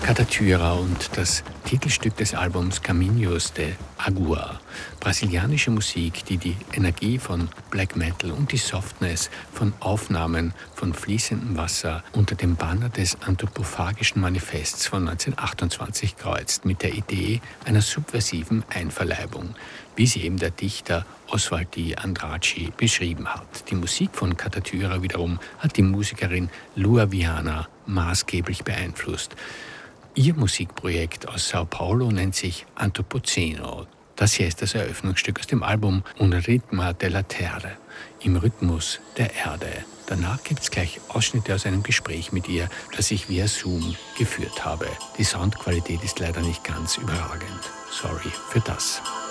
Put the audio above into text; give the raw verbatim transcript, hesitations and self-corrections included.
Catatura und das Titelstück des Albums Caminhos de Agua. Brasilianische Musik, die die Energie von Black Metal und die Softness von Aufnahmen von fließendem Wasser unter dem Banner des anthropophagischen Manifests von neunzehnhundertachtundzwanzig kreuzt, mit der Idee einer subversiven Einverleibung, wie sie eben der Dichter Oswald Di Andraci beschrieben hat. Die Musik von Catatura wiederum hat die Musikerin Lua Viana maßgeblich beeinflusst. Ihr Musikprojekt aus Sao Paulo nennt sich Antropoceno. Das hier ist das Eröffnungsstück aus dem Album Un ritmo della terra, im Rhythmus der Erde. Danach gibt es gleich Ausschnitte aus einem Gespräch mit ihr, das ich via Zoom geführt habe. Die Soundqualität ist leider nicht ganz überragend. Sorry für das.